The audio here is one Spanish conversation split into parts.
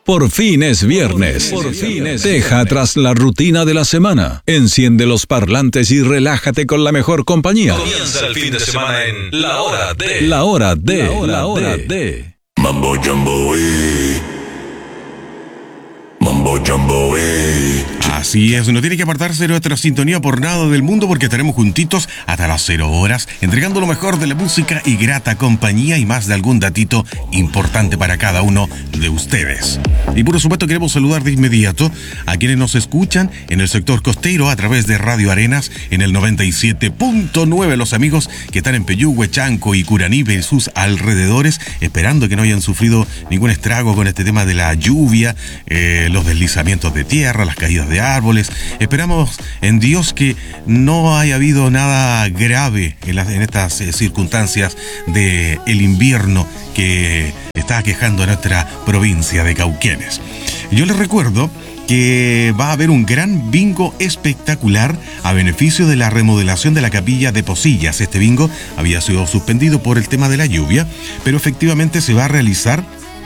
Por fin es viernes. Deja atrás la rutina de la semana. Enciende los parlantes y relájate con la mejor compañía. Comienza el fin de semana en La Hora de. La Hora de. Mambo Jumbo, Mambo Jumbo, Así es, no tiene que apartarse de nuestra sintonía por nada del mundo porque estaremos juntitos hasta las 0 horas, entregando lo mejor de la música y grata compañía y más de algún datito importante para cada uno de ustedes. Y por supuesto queremos saludar de inmediato a quienes nos escuchan en el sector costero a través de Radio Arenas en el 97.9, los amigos que están en Peyúgue, Chanco y Curanipe y sus alrededores, esperando que no hayan sufrido ningún estrago con este tema de la lluvia, los deslizamientos de tierra, las caídas de árboles. Esperamos en Dios que no haya habido nada grave en estas circunstancias del invierno que está aquejando a nuestra provincia de Cauquenes. Yo les recuerdo que va a haber un gran bingo espectacular a beneficio de la remodelación de la capilla de Posillas. Este bingo había sido suspendido por el tema de la lluvia, pero efectivamente se va a realizar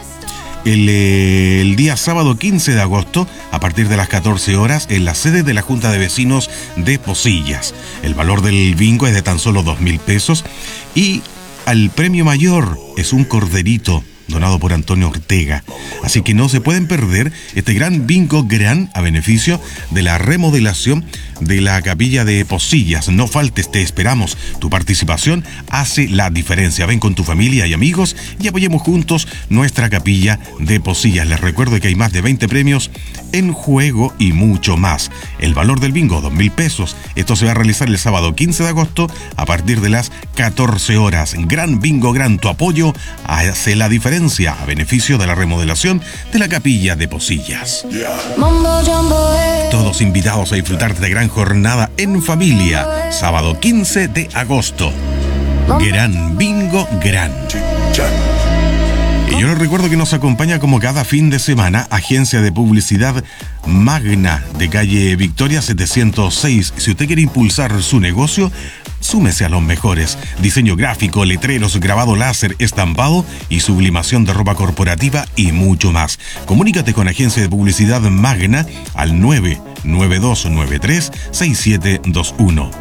el día sábado 15 de agosto a partir de las 14 horas en la sede de la Junta de Vecinos de Posillas. El valor del bingo es de tan solo 2.000 pesos y el premio mayor es un corderito donado por Antonio Ortega. Así que no se pueden perder este gran bingo gran a beneficio de la remodelación de la capilla de Posillas. No faltes, te esperamos. Tu participación hace la diferencia. Ven con tu familia y amigos y apoyemos juntos nuestra capilla de Posillas. Les recuerdo que hay más de 20 premios en juego y mucho más. El valor del bingo, 2.000 pesos. Esto se va a realizar el sábado 15 de agosto a partir de las 14 horas. Gran bingo, gran, tu apoyo hace la diferencia a beneficio de la remodelación de la capilla de Posillas. Todos invitados a disfrutar de esta gran jornada en familia, sábado 15 de agosto. Gran bingo, gran. Y yo les recuerdo que nos acompaña como cada fin de semana agencia de publicidad Magna de calle Victoria 706. Si usted quiere impulsar su negocio, súmese a los mejores. Diseño gráfico, letreros, grabado láser, estampado y sublimación de ropa corporativa y mucho más. Comunícate con agencia de publicidad Magna al 992936721.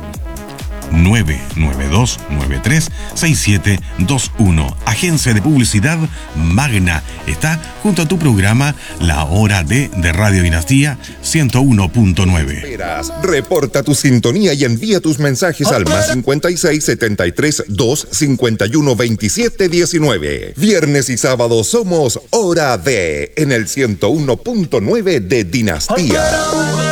992936721. Agencia de publicidad Magna está junto a tu programa La Hora de Radio Dinastía 101.9. Reporta tu sintonía y envía tus mensajes al más 56 73 2 51 27 19. Viernes y sábado somos Hora de en el 101.9 de Dinastía.